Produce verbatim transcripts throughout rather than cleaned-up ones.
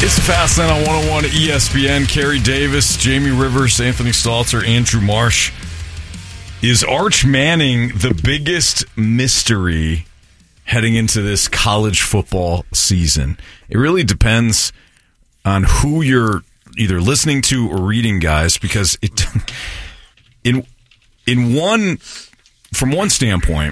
It's Fast Lane on one oh one E S P N. Kerry Davis, Jamie Rivers, Anthony Stalter, Andrew Marsh. Is Arch Manning the biggest mystery heading into this college football season? It really depends on who you're either listening to or reading, guys, because it in in one from one standpoint,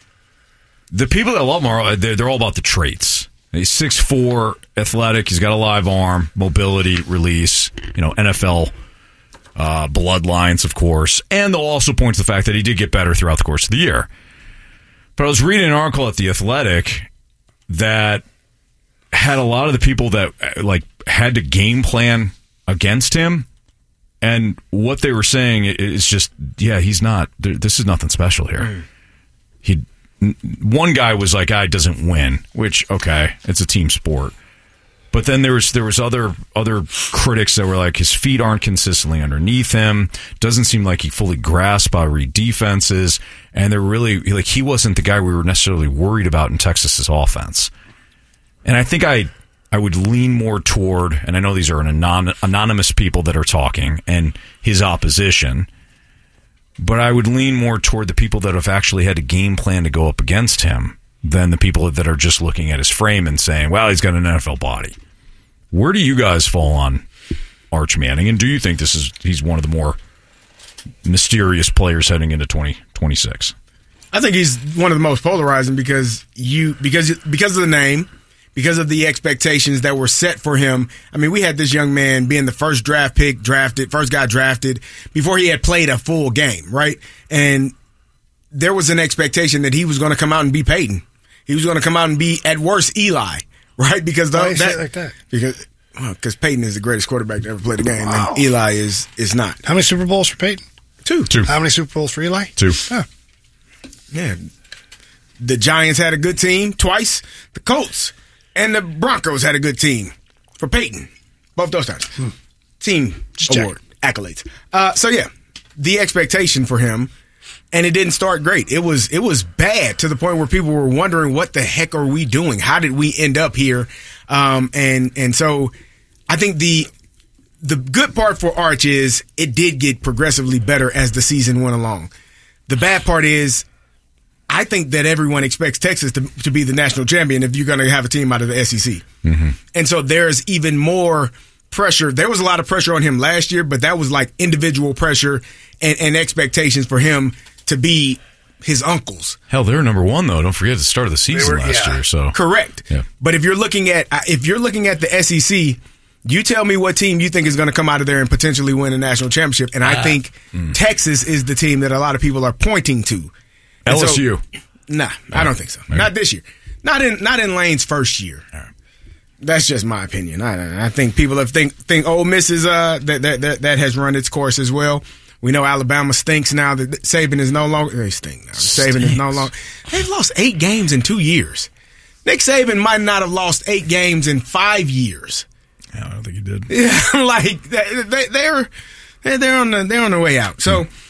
the people that love him are they're, they're all about the traits. He's six foot four, athletic. He's got a live arm, mobility, release. You know, N F L uh, bloodlines, of course, and they'll also point to the fact that he did get better throughout the course of the year. But I was reading an article at The Athletic that had a lot of the people that like had to game plan against him, and what they were saying is just, yeah, he's not. This is nothing special here. Mm. He. One guy was like, "I doesn't win," which okay, it's a team sport. But then there was there was other other critics that were like, his feet aren't consistently underneath him. Doesn't seem like he fully grasped how to read defenses, and they're really like he wasn't the guy we were necessarily worried about in Texas's offense. And I think I I would lean more toward, and I know these are an anon- anonymous people that are talking, and his opposition. But I would lean more toward the people that have actually had a game plan to go up against him than the people that are just looking at his frame and saying, well, he's got an N F L body. Where do you guys fall on Arch Manning? And do you think this is he's one of the more mysterious players heading into twenty twenty-six? I think he's one of the most polarizing because you because because of the name, because of the expectations that were set for him. I mean, we had this young man being the first draft pick drafted, first guy drafted before he had played a full game, right? And there was an expectation that he was going to come out and be Peyton. He was going to come out and be, at worst, Eli, right? Because Why the, that, that, like that? Because well, because Peyton is the greatest quarterback to ever play the game, Wow. and Eli is is not. How many Super Bowls for Peyton? Two. Two. How many Super Bowls for Eli? Two. Oh. Yeah. The Giants had a good team twice. The Colts and the Broncos had a good team for Peyton. Both those times. Hmm. Team Just award, check. Accolades. Uh, so, yeah, the expectation for him, and it didn't start great. It was it was bad to the point where people were wondering, what the heck are we doing? How did we end up here? Um, and and so I think the the good part for Arch is it did get progressively better as the season went along. The bad part is I think that everyone expects Texas to, to be the national champion if you're going to have a team out of the S E C. Mm-hmm. And so there's even more pressure. There was a lot of pressure on him last year, but that was like individual pressure and, and expectations for him to be his uncles. Hell, they were number one though. Don't forget the start of the season were, last yeah. year. So correct. Yeah. But if you're looking at if you're looking at the S E C, you tell me what team you think is going to come out of there and potentially win a national championship. And I uh, think mm. Texas is the team that a lot of people are pointing to. L S U. So, nah, I don't think so. Right. Not this year. Not in not in Lane's first year. Right. That's just my opinion. I I think people have think think Ole Miss is uh that that that, that has run its course as well. We know Alabama stinks now that Saban is no longer they stink now. Saban is no longer. They've lost eight games in two years. Nick Saban might not have lost eight games in five years. Yeah, I don't think he did. Yeah, like they, they, they're they're on the they're on their way out. So. Hmm.